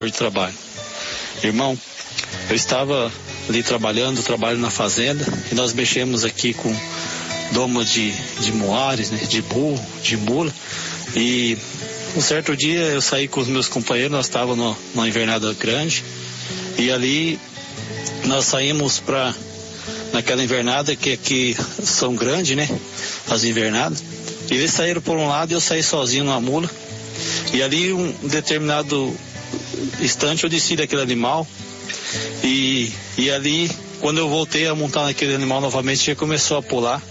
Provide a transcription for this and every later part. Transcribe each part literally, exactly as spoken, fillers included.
de trabalho. Irmão, eu estava ali trabalhando, trabalho na fazenda, e nós mexemos aqui com domo de, de moares, né, de burro, de mula, e um certo dia eu saí com os meus companheiros, nós estávamos numa invernada grande, e ali nós saímos para naquela invernada que aqui são grandes, né, as invernadas, e eles saíram por um lado e eu saí sozinho numa mula, e ali um determinado instante eu desci daquele animal, e, e ali quando eu voltei a montar naquele animal novamente, ele começou a pular,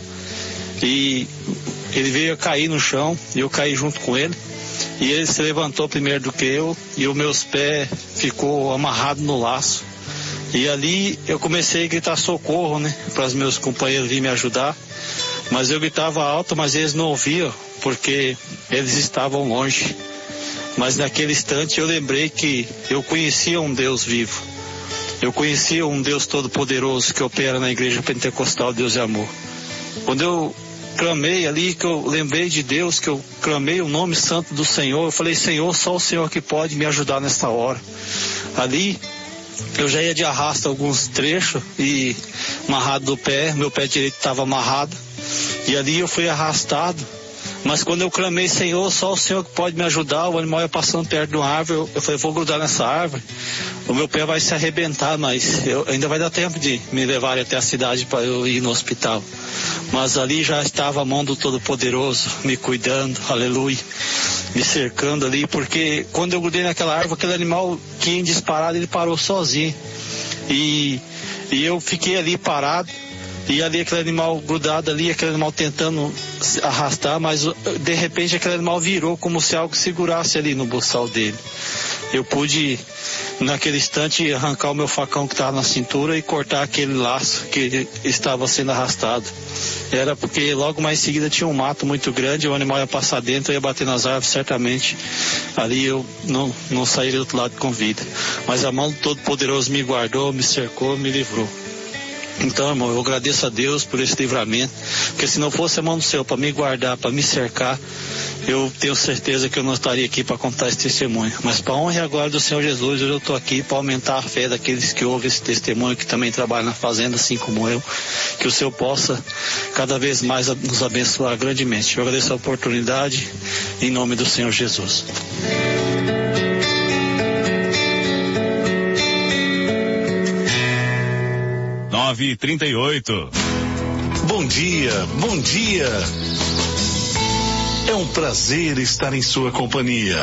e ele veio a cair no chão, e eu caí junto com ele, e ele se levantou primeiro do que eu, e os meus pés ficou amarrado no laço, e ali eu comecei a gritar socorro, né, para os meus companheiros virem me ajudar, mas eu gritava alto, mas eles não ouviam, porque eles estavam longe. Mas naquele instante eu lembrei que eu conhecia um Deus vivo. Eu conhecia um Deus todo-poderoso que opera na igreja pentecostal Deus e Amor. Quando eu clamei ali, que eu lembrei de Deus, que eu clamei o nome santo do Senhor, eu falei, Senhor, só o Senhor que pode me ajudar nesta hora. Ali eu já ia de arrasto alguns trechos e amarrado do pé, meu pé direito estava amarrado, e ali eu fui arrastado. Mas quando eu clamei, Senhor, só o Senhor que pode me ajudar, o animal ia passando perto de uma árvore, eu falei, vou grudar nessa árvore, o meu pé vai se arrebentar, mas eu, ainda vai dar tempo de me levar até a cidade para eu ir no hospital. Mas ali já estava a mão do Todo-Poderoso me cuidando, aleluia, me cercando ali, porque quando eu grudei naquela árvore, aquele animal que ia disparado, ele parou sozinho, e, e eu fiquei ali parado, e ali aquele animal grudado ali, aquele animal tentando arrastar, mas de repente aquele animal virou como se algo segurasse ali no buçal dele. Eu pude, naquele instante, arrancar o meu facão que estava na cintura e cortar aquele laço que estava sendo arrastado. Era porque logo mais em seguida tinha um mato muito grande, o animal ia passar dentro, ia bater nas árvores, certamente. Ali eu não, não sairia do outro lado com vida. Mas a mão do Todo-Poderoso me guardou, me cercou, me livrou. Então, irmão, eu agradeço a Deus por esse livramento, porque se não fosse a mão do Senhor para me guardar, para me cercar, eu tenho certeza que eu não estaria aqui para contar esse testemunho. Mas para a honra e a glória do Senhor Jesus, eu estou aqui para aumentar a fé daqueles que ouvem esse testemunho, que também trabalham na fazenda, assim como eu, que o Senhor possa cada vez mais nos abençoar grandemente. Eu agradeço a oportunidade, em nome do Senhor Jesus. nove e trinta e oito. Bom dia, bom dia. É um prazer estar em sua companhia.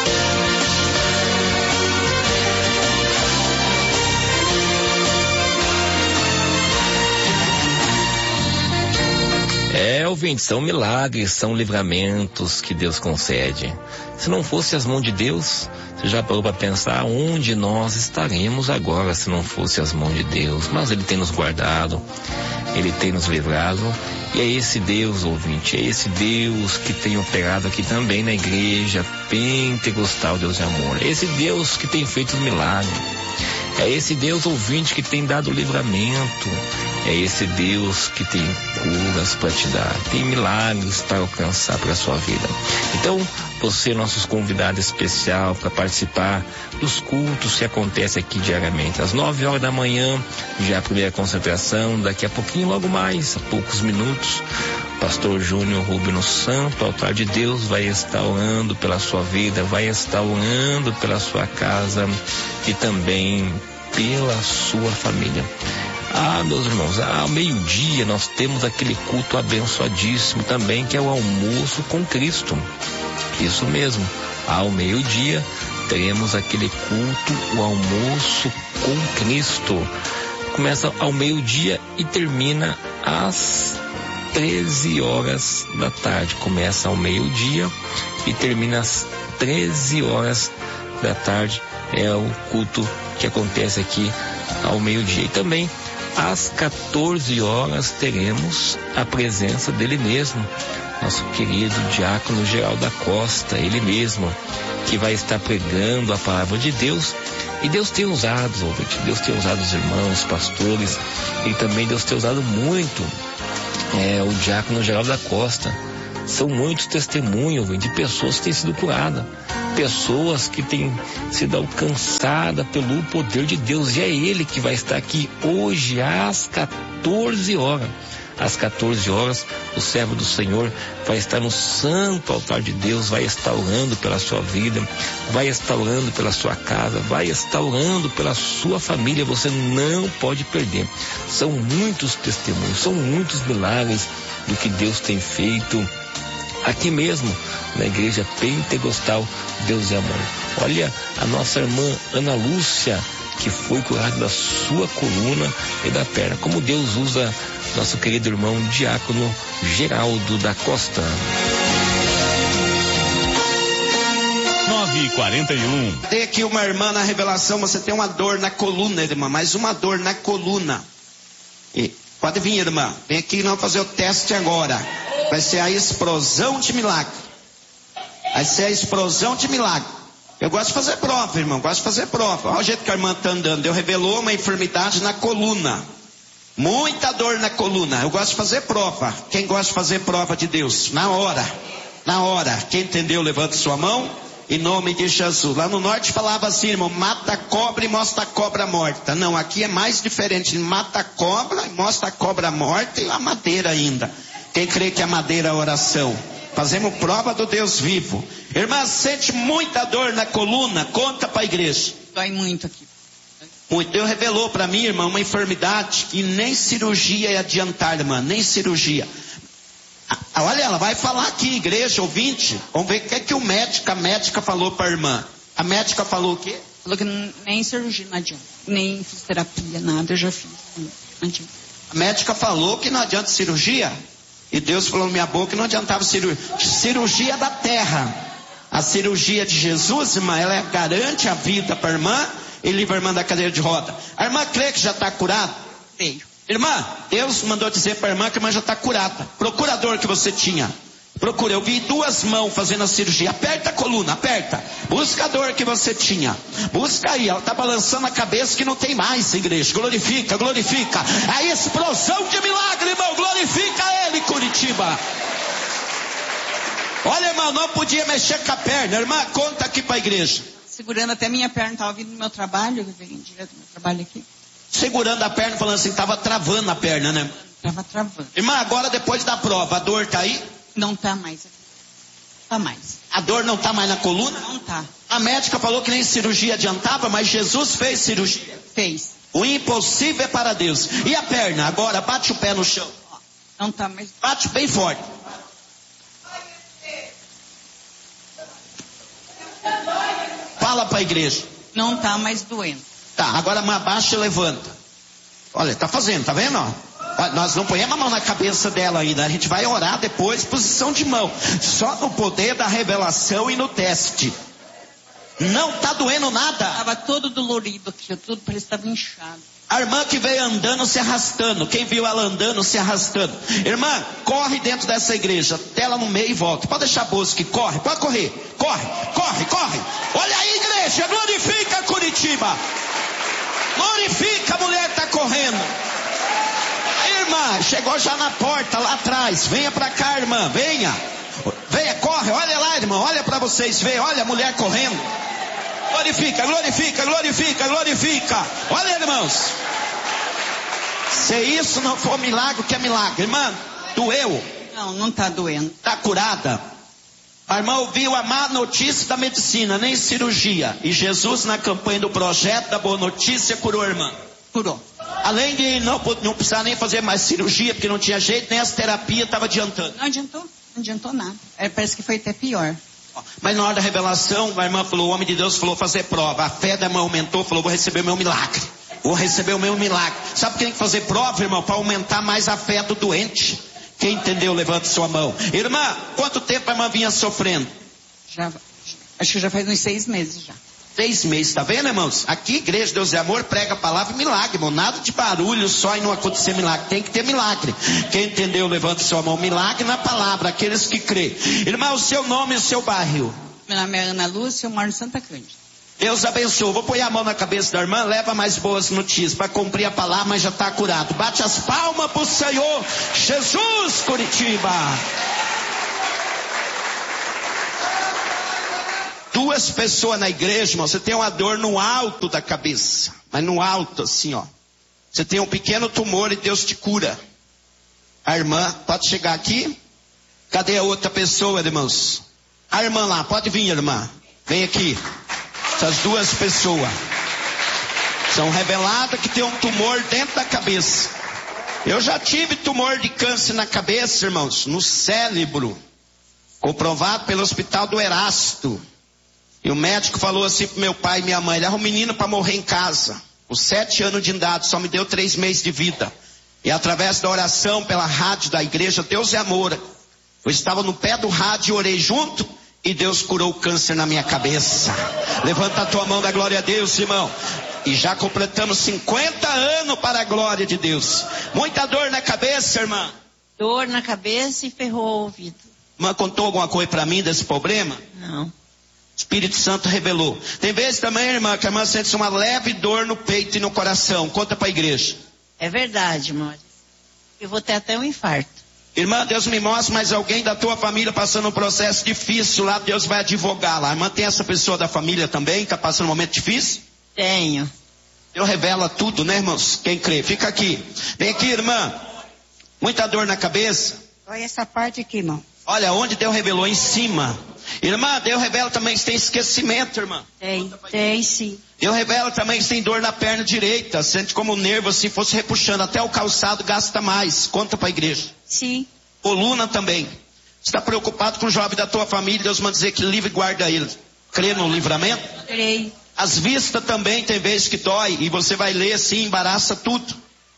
É, ouvinte, são milagres, são livramentos que Deus concede. Se não fosse as mãos de Deus, você já parou para pensar onde nós estaremos agora se não fosse as mãos de Deus? Mas Ele tem nos guardado, Ele tem nos livrado, e é esse Deus, ouvinte, é esse Deus que tem operado aqui também na igreja pentecostal Deus de Amor. É esse Deus que tem feito os milagres. É esse Deus, ouvinte, que tem dado livramento. É esse Deus que tem curas para te dar, tem milagres para alcançar para a sua vida. Então, você é nosso convidado especial para participar dos cultos que acontecem aqui diariamente. Às nove horas da manhã, já a primeira concentração, daqui a pouquinho, logo mais, a poucos minutos, o pastor Júnior Rubino Santo, altar de Deus, vai estar orando pela sua vida, vai estar orando pela sua casa e também pela sua família. Ah, meus irmãos, ao meio-dia nós temos aquele culto abençoadíssimo também, que é o almoço com Cristo. Isso mesmo, ao meio-dia teremos aquele culto, o almoço com Cristo. Começa ao meio-dia e termina às treze horas da tarde. Começa ao meio-dia e termina às treze horas da tarde. É o culto que acontece aqui ao meio-dia. E também às quatorze horas teremos a presença dele mesmo, nosso querido diácono Geraldo da Costa, ele mesmo, que vai estar pregando a palavra de Deus. E Deus tem usado, ouvinte, Deus tem usado os irmãos, pastores, e também Deus tem usado muito é, o diácono Geraldo da Costa. São muitos testemunhos de pessoas que têm sido curadas. pessoas que têm sido alcançadas pelo poder de Deus, e é Ele que vai estar aqui hoje às quatorze horas. Às quatorze horas, o servo do Senhor vai estar no santo altar de Deus, vai estar orando pela sua vida, vai estar orando pela sua casa, vai estar orando pela sua família. Você não pode perder. São muitos testemunhos, são muitos milagres do que Deus tem feito aqui mesmo, na igreja pentecostal Deus é Amor. Olha, a nossa irmã Ana Lúcia, que foi curada da sua coluna e da perna. Como Deus usa nosso querido irmão diácono Geraldo da Costa. nove e quarenta e um. Tem aqui uma irmã na revelação, você tem uma dor na coluna, irmã, mais uma dor na coluna. E, pode vir, irmã, vem aqui, nós vamos fazer o teste agora. Vai ser a explosão de milagre. Vai ser a explosão de milagre. Eu gosto de fazer prova, irmão, gosto de fazer prova. Olha o jeito que a irmã está andando. Deus revelou uma enfermidade na coluna. Muita dor na coluna. Eu gosto de fazer prova. Quem gosta de fazer prova de Deus? Na hora. Na hora. Quem entendeu, levanta sua mão. Em nome de Jesus. Lá no norte falava assim, irmão, mata a cobra e mostra a cobra morta. Não, aqui é mais diferente. Mata a cobra e mostra a cobra morta e a madeira ainda. Quem crê que a madeira é oração? Fazemos prova do Deus vivo. Irmã, sente muita dor na coluna? Conta para a igreja. Dói muito aqui. Muito. Deus revelou para mim, irmã, uma enfermidade que nem cirurgia ia adiantar, irmã, nem cirurgia. Ah, olha, ela vai falar aqui, igreja, ouvinte. Vamos ver o que é que o médico, a médica falou para a irmã. A médica falou o quê? Falou que nem cirurgia não adianta. Nem fisioterapia, nada, eu já fiz. Não adianta. A médica falou que não adianta cirurgia. E Deus falou na minha boca que não adiantava cirurgia. Cirurgia da terra. A cirurgia de Jesus, irmã, ela garante a vida para a irmã e livra a irmã da cadeira de roda. A irmã crê que já está curada? Creio. Irmã, Deus mandou dizer para a irmã que a irmã já está curada. Procura a dor que você tinha. Procura, eu vi duas mãos fazendo a cirurgia. Aperta a coluna, aperta. Busca a dor que você tinha. Busca aí, ela está balançando a cabeça que não tem mais, igreja. Glorifica, glorifica. A explosão de milagre, irmão. Glorifica ele, Curitiba. Olha, irmão, não podia mexer com a perna. Irmã, conta aqui para a igreja. Segurando até minha perna, estava vindo do meu trabalho, eu venho direto do meu trabalho aqui. Segurando a perna, falando assim, estava travando a perna, né? Estava travando. Irmã, agora depois da prova, a dor está aí? Não está mais. Está mais. A dor não está mais na coluna? Não está. A médica falou que nem cirurgia adiantava, mas Jesus fez cirurgia. Fez. O impossível é para Deus. E a perna? Agora, bate o pé no chão. Não está mais. Bate bem forte. Fala para a igreja. Não está mais doendo. Tá, agora abaixa e levanta. Olha, tá fazendo, tá vendo? Ó? Olha, nós não ponhamos a mão na cabeça dela ainda. A gente vai orar depois, posição de mão. Só no poder da revelação e no teste. Não tá doendo nada. Estava todo dolorido aqui, tudo parecia que estava inchado. A irmã que veio andando se arrastando. Quem viu ela andando se arrastando. Irmã, corre dentro dessa igreja. Até ela no meio e volta. Pode deixar a bolsa que corre. Pode correr. Corre, corre, corre. Olha aí, igreja. Glorifica Curitiba. Glorifica, a mulher está correndo. Irmã, chegou já na porta lá atrás. Venha para cá, irmã. Venha. Venha, corre. Olha lá, irmã. Olha para vocês verem. Olha a mulher correndo. Glorifica, glorifica, glorifica, glorifica. Olha, irmãos. Se isso não for milagre, o que é milagre? Irmã, doeu? Não, não está doendo. Está curada? A irmã ouviu a má notícia da medicina, nem cirurgia. E Jesus, na campanha do projeto da Boa Notícia, curou a irmã. Curou. Além de não, não precisar nem fazer mais cirurgia, porque não tinha jeito, nem as terapias estavam adiantando. Não adiantou, não adiantou nada. É, parece que foi até pior. Mas na hora da revelação, a irmã falou, o homem de Deus falou fazer prova. A fé da irmã aumentou, falou, vou receber o meu milagre. Vou receber o meu milagre. Sabe por que tem que fazer prova, irmão? Para aumentar mais a fé do doente. Quem entendeu, levante sua mão. Irmã, quanto tempo a irmã vinha sofrendo? Já, acho que já faz uns seis meses já. Seis meses, tá vendo, irmãos? Aqui, Igreja Deus é Amor, prega a palavra milagre, irmão. Nada de barulho só e não acontecer milagre. Tem que ter milagre. Quem entendeu, levante sua mão. Milagre na palavra, aqueles que crê. Irmão, o seu nome e o seu bairro. Meu nome é Ana Lúcia, eu moro em Santa Cândida. Deus abençoe. Vou pôr a mão na cabeça da irmã, leva mais boas notícias para cumprir a palavra, mas já está curado. Bate as palmas pro Senhor Jesus, Curitiba. duas pessoas na igreja, irmão. Você tem uma dor no alto da cabeça. Mas no alto, assim, ó. Você tem um pequeno tumor e Deus te cura. A irmã, pode chegar aqui? Cadê a outra pessoa, irmãos? A irmã lá, pode vir, irmã. Vem aqui. Essas duas pessoas são reveladas que tem um tumor dentro da cabeça. Eu já tive tumor de câncer na cabeça, irmãos, no cérebro. Comprovado pelo hospital do Erasto. E o médico falou assim pro meu pai e minha mãe, ele era um menino para morrer em casa. Com sete anos de idade, só me deu três meses de vida. E através da oração pela rádio da igreja, Deus é amor. Eu estava no pé do rádio e orei junto. E Deus curou o câncer na minha cabeça. Levanta a tua mão da glória a Deus, irmão. E já completamos cinquenta anos para a glória de Deus. Muita dor na cabeça, irmã. Dor na cabeça e ferrou o ouvido. Irmã contou alguma coisa para mim desse problema? Não. Espírito Santo revelou. Tem vezes também, irmã, que a irmã sente uma leve dor no peito e no coração. Conta para a igreja. É verdade, irmã. Eu vou ter até um infarto. Irmã, Deus me mostra mais alguém da tua família passando um processo difícil lá, Deus vai advogar lá. Irmã, tem essa pessoa da família também que está passando um momento difícil? Tenho. Deus revela tudo, né, irmãos? Quem crê? Fica aqui. Vem aqui, irmã. Muita dor na cabeça. Olha essa parte aqui, irmão. Olha, onde Deus revelou? Em cima. Irmã, Deus revela também que tem esquecimento, irmã. Tem, tem sim. Deus revela também que tem dor na perna direita. Sente como o nervo assim fosse repuxando. Até o calçado gasta mais. Conta para a igreja. Sim. Coluna também. Está preocupado com o jovem da tua família? Deus manda dizer que livre e guarda ele. Crê no livramento? Creio. As vistas também tem vezes que dói. E você vai ler assim, embaraça tudo.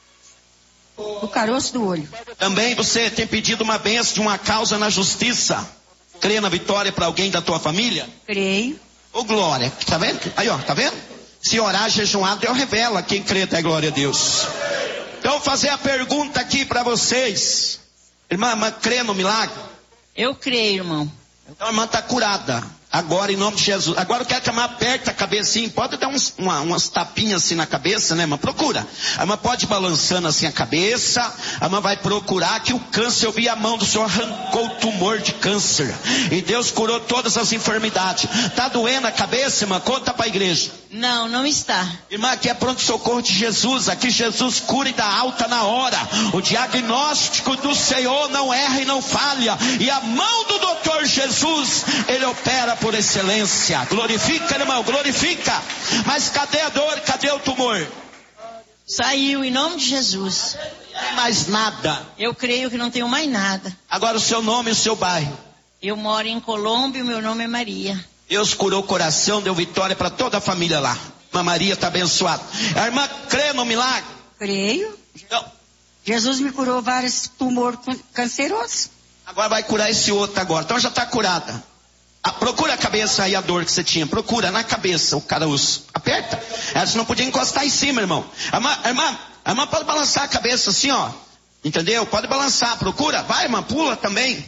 O caroço do olho. Também você tem pedido uma bênção de uma causa na justiça. Crê na vitória para alguém da tua família? Creio. Ô glória, tá vendo? Aí ó, tá vendo? Se orar jejuar, Deus revela. Quem crê dá glória a Deus. Então eu vou fazer a pergunta aqui para vocês. Irmã, irmã, crê no milagre? Eu creio, irmão. Então a irmã está curada. Agora, em nome de Jesus. Agora eu quero que a irmã aperte a cabecinha. Pode dar uns, uma, umas tapinhas assim na cabeça, né, irmã? Procura. A irmã pode ir balançando assim a cabeça. A irmã vai procurar que o câncer, eu vi a mão do Senhor, arrancou o tumor de câncer. E Deus curou todas as enfermidades. Tá doendo a cabeça, irmã? Conta para a igreja. Não, não está. Irmã, aqui é pronto-socorro de Jesus. Aqui Jesus cura e dá alta na hora. O diagnóstico do Senhor não erra e não falha. E a mão do doutor Jesus, ele opera por excelência. Glorifica, irmão, glorifica. Mas cadê a dor? Cadê o tumor? Saiu em nome de Jesus. Não tem mais nada. Eu creio que não tenho mais nada. Agora o seu nome e o seu bairro. Eu moro em Colômbia e o meu nome é Maria. Deus curou o coração, deu vitória para toda a família lá. A Maria está abençoada. A irmã crê no milagre? Creio. Então, Jesus me curou vários tumores cancerosos. agora vai curar esse outro agora. Então já está curada. Ah, procura a cabeça aí, a dor que você tinha. Procura na cabeça o caroço. Aperta. Ela não podia encostar em cima, irmão. A irmã, a irmã, a irmã pode balançar a cabeça assim, ó. Entendeu? Pode balançar. Procura. Vai, irmã, pula também.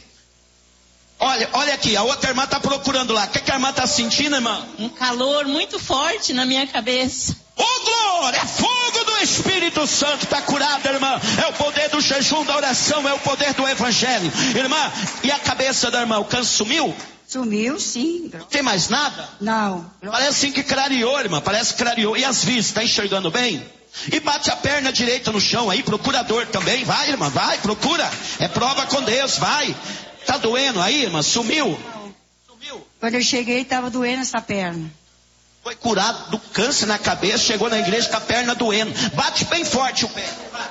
Olha, olha aqui, a outra irmã está procurando lá. O que, que a irmã está sentindo, irmã? Um calor muito forte na minha cabeça. Ô oh, glória, é fogo do Espírito Santo, está curada, irmã. É o poder do jejum, da oração, é o poder do evangelho. Irmã, e a cabeça da irmã, o câncer sumiu? Sumiu, sim. Não tem mais nada? Não. Parece assim que clareou, irmã, parece que clareou. E as vistas, está enxergando bem? E bate a perna direita no chão aí, procurador também. Vai, irmã, vai, procura. É prova com Deus, vai. Tá doendo aí, irmã? Sumiu? Sumiu. Quando eu cheguei, estava doendo essa perna. Foi curado do câncer na cabeça, chegou na igreja com a perna doendo. Bate bem forte o pé.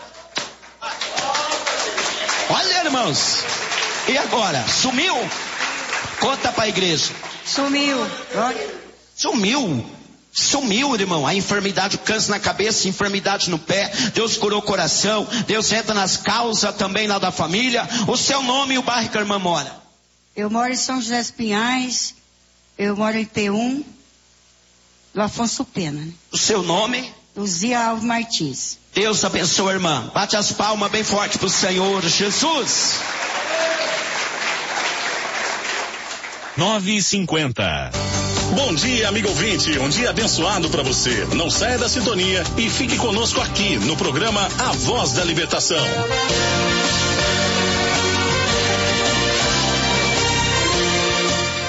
Olha, irmãos. E agora? Sumiu? Conta para a igreja. Sumiu. Olha. Sumiu. Sumiu, irmão. A enfermidade, o câncer na cabeça, enfermidade no pé. Deus curou o coração. Deus entra nas causas também lá da família. O seu nome e o bairro que a irmã mora? Eu moro em São José dos Pinhais. Eu moro em P um. Do Afonso Pena. Né? O seu nome? Luzia Alves Martins. Deus abençoe, irmã. Bate as palmas bem forte pro Senhor Jesus. nove e cinquenta. Bom dia, amigo ouvinte. Um dia abençoado para você. Não saia da sintonia e fique conosco aqui no programa A Voz da Libertação.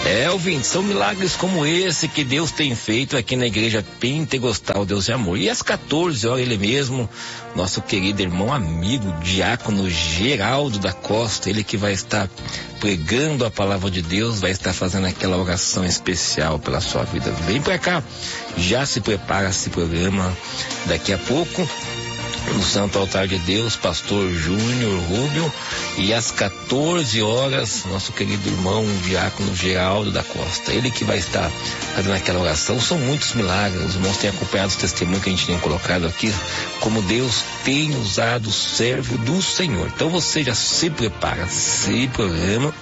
É, ouvintes, são milagres como esse que Deus tem feito aqui na Igreja Pentecostal Deus de Amor. E às quatorze horas, ele mesmo, nosso querido irmão, amigo, diácono Geraldo da Costa, ele que vai estar pregando a palavra de Deus, vai estar fazendo aquela oração especial pela sua vida. Vem pra cá, já se prepara, se programa daqui a pouco. No Santo Altar de Deus, pastor Júnior Rubio, e às quatorze horas, nosso querido irmão diácono Geraldo da Costa, ele que vai estar fazendo aquela oração. São muitos milagres, os irmãos têm acompanhado os testemunhos que a gente tem colocado aqui, como Deus tem usado o servo do Senhor. Então você já se prepara, se programa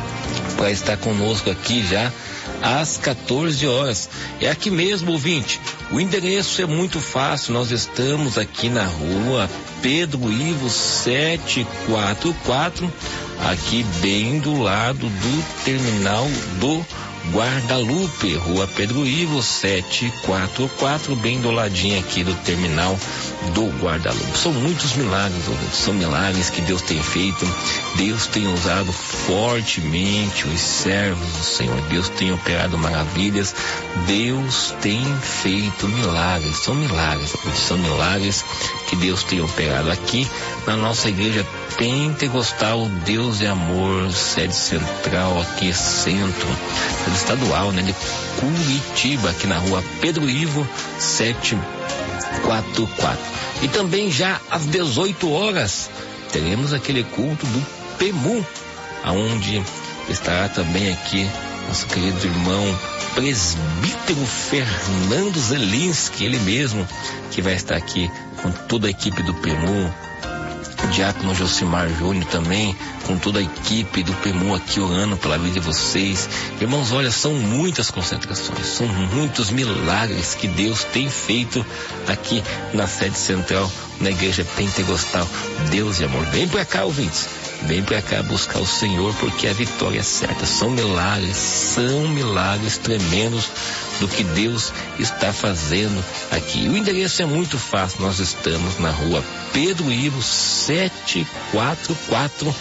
para estar conosco aqui já às quatorze horas. É aqui mesmo, ouvinte. O endereço é muito fácil. Nós estamos aqui na rua Pedro Ivo setecentos e quarenta e quatro, aqui bem do lado do terminal do Guadalupe, rua Pedro Ivo setecentos e quarenta e quatro, bem do ladinho aqui do terminal do Guadalupe. São muitos milagres, são milagres que Deus tem feito. Deus tem usado fortemente os servos do Senhor. Deus tem operado maravilhas. Deus tem feito milagres. São milagres, são milagres que Deus tem operado aqui na nossa igreja Pentecostal Deus de Amor, sede central aqui, centro, sede estadual, né, de Curitiba, aqui na rua Pedro Ivo setecentos e quarenta e quatro. E também já às dezoito horas teremos aquele culto do P E M U, aonde estará também aqui nosso querido irmão presbítero Fernando Zelinski, ele mesmo que vai estar aqui com toda a equipe do P E M U, diácono Josimar Júnior também, com toda a equipe do P E M U aqui orando pela vida de vocês. Irmãos, olha, são muitas concentrações, são muitos milagres que Deus tem feito aqui na sede central, na igreja Pentecostal Deus de Amor. Vem pra cá, ouvintes, vem pra cá buscar o Senhor, porque a vitória é certa. São milagres, são milagres tremendos do que Deus está fazendo aqui. O endereço é muito fácil, nós estamos na rua Pedro Ivo setecentos e quarenta e quatro,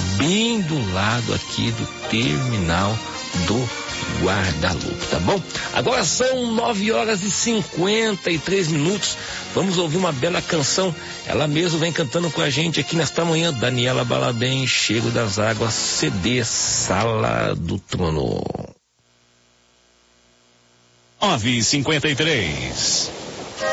bem do lado aqui do terminal do Guadalupe, tá bom? Agora são nove horas e cinquenta e três minutos. Vamos ouvir uma bela canção. Ela mesma vem cantando com a gente aqui nesta manhã. Daniela Balabem, Cheiro das Águas, C D Sala do Trono. nove e cinquenta e três.